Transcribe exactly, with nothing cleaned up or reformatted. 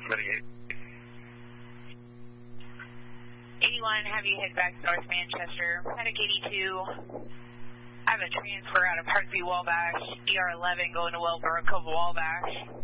mitigate. eighty-one, have you head back North Manchester. Medic eighty-two. I have a transfer out of Parkview Wabash, E R eleven going to Wellboro Cove Wabash.